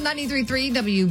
93.3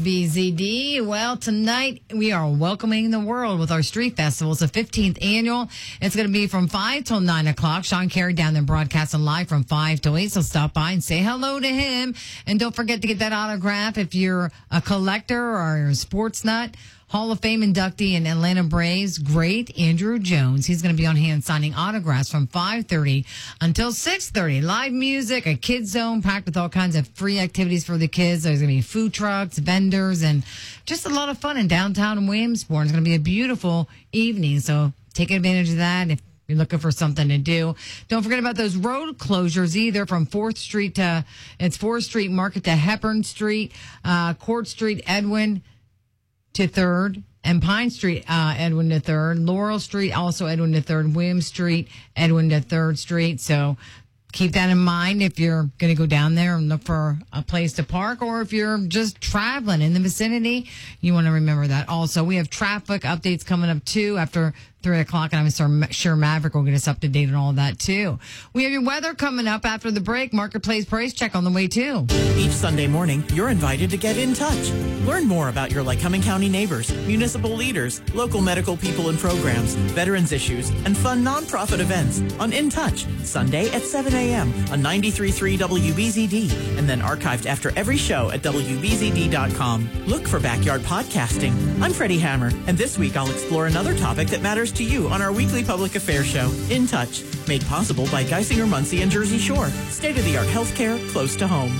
WBZD. Well, tonight we are welcoming the world with our street festival. It's the 15th annual. It's going to be from 5 till 9 o'clock. Sean Carey down there broadcasting live from 5 till 8. So stop by and say hello to him. And don't forget to get that autograph if you're a collector or a sports nut. Hall of Fame inductee and Atlanta Braves great Andrew Jones. He's going to be on hand signing autographs from 5:30 until 6:30. Live music, a kids zone packed with all kinds of free activities for the kids. There's going to be food trucks, vendors, and just a lot of fun in downtown Williamsport. It's going to be a beautiful evening, so take advantage of that if you're looking for something to do. Don't forget about those road closures either from 4th Street to, it's 4th Street Market to Hepburn Street, Court Street, Edwin to 3rd, and Pine Street, Edwin to 3rd, Laurel Street, also Edwin to 3rd, Williams Street, Edwin to 3rd Street. So keep that in mind if you're going to go down there and look for a place to park, or if you're just traveling in the vicinity, you want to remember that. Also, we have traffic updates coming up too after 3 o'clock, and I'm sure Maverick will get us up to date on all of that too. We have your weather coming up after the break. Marketplace price check on the way too. Each Sunday morning, you're invited to get in touch. Learn more about your Lycoming County neighbors, municipal leaders, local medical people and programs, veterans issues, and fun nonprofit events on In Touch, Sunday at 7 a.m. on 93.3 WBZD, and then archived after every show at WBZD.com. Look for Backyard Podcasting. I'm Freddie Hammer, and this week I'll explore another topic that matters to you on our weekly public affairs show, In Touch, made possible by Geisinger, Muncie, and Jersey Shore. State-of-the-art healthcare close to home.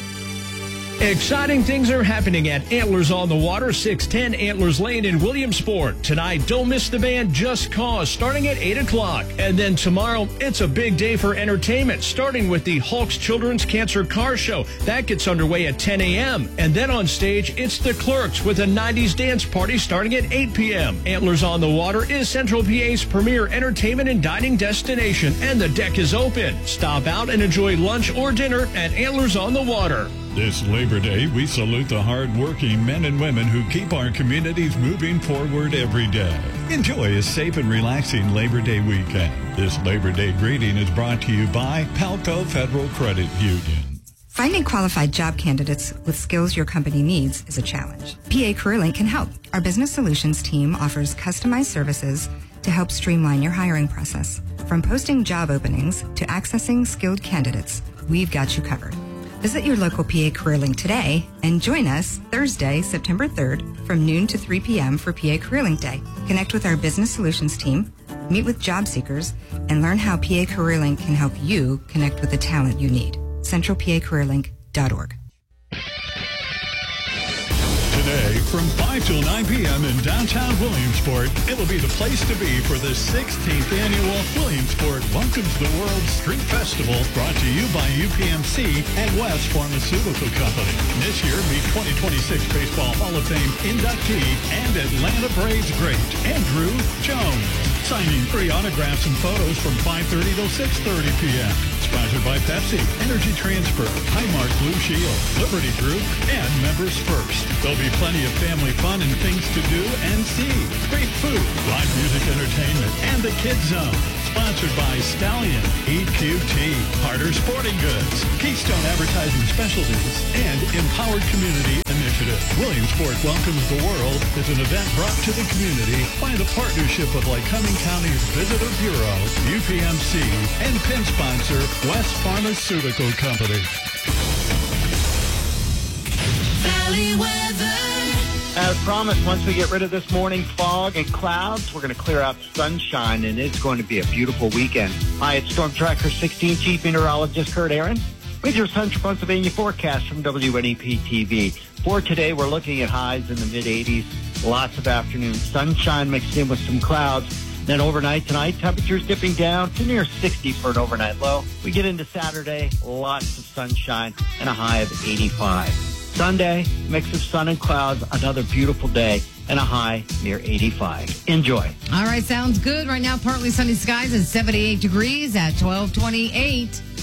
Exciting things are happening at Antlers on the Water, 610 Antlers Lane in Williamsport. Tonight, don't miss the band Just Cause, starting at 8 o'clock. And then tomorrow, it's a big day for entertainment, starting with the Hulk's Children's Cancer Car Show. That gets underway at 10 a.m. And then on stage, it's The Clerks with a 90s dance party starting at 8 p.m. Antlers on the Water is Central PA's premier entertainment and dining destination, and the deck is open. Stop out and enjoy lunch or dinner at Antlers on the Water. This Labor Day, we salute the hard-working men and women who keep our communities moving forward every day. Enjoy a safe and relaxing Labor Day weekend. This Labor Day greeting is brought to you by Palco Federal Credit Union. Finding qualified job candidates with skills your company needs is a challenge. PA CareerLink can help. Our business solutions team offers customized services to help streamline your hiring process. From posting job openings to accessing skilled candidates, we've got you covered. Visit your local PA CareerLink today and join us Thursday, September 3rd from noon to 3 p.m. for PA CareerLink Day. Connect with our business solutions team, meet with job seekers, and learn how PA CareerLink can help you connect with the talent you need. CentralPACareerLink.org. Today, from 5 till 9 p.m. in downtown Williamsport, it'll be the place to be for the 16th annual Williamsport Welcomes the World Street Festival, brought to you by UPMC and West Pharmaceutical Company. This year, meet 2026 Baseball Hall of Fame inductee and Atlanta Braves great Andrew Jones. Signing free autographs and photos from 5:30 till 6:30 p.m. Sponsored by Pepsi, Energy Transfer, Highmark Blue Shield, Liberty Group, and Members First. There'll be plenty of family fun and things to do and see. Great food, live music entertainment, and the Kids Zone. Sponsored by Stallion, EQT, Harder Sporting Goods, Keystone Advertising Specialties, and Empowered Community Initiative. Williamsport Welcomes the World is an event brought to the community by the partnership of Lycoming County's Visitor Bureau, UPMC, and pin sponsor West Pharmaceutical Company. Valley weather. As promised, once we get rid of this morning fog and clouds, we're going to clear out sunshine, and it's going to be a beautiful weekend. Hi, it's Storm Tracker 16 Chief Meteorologist Kurt Aaron with your Central Pennsylvania forecast from WNEP-TV. For today, we're looking at highs in the mid-80s, lots of afternoon sunshine mixed in with some clouds. Then overnight tonight, temperatures dipping down to near 60 for an overnight low. We get into Saturday, lots of sunshine and a high of 85. Sunday, mix of sun and clouds, another beautiful day, and a high near 85. Enjoy. All right, sounds good. Right now, partly sunny skies at 78 degrees at 1228.